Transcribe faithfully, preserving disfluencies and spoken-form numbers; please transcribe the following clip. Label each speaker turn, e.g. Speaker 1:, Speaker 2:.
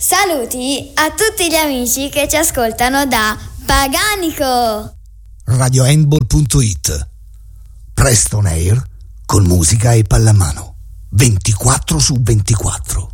Speaker 1: Saluti a tutti gli amici che ci ascoltano da Paganico.
Speaker 2: radio handball punto it. Presto on air con musica e pallamano ventiquattro su ventiquattro.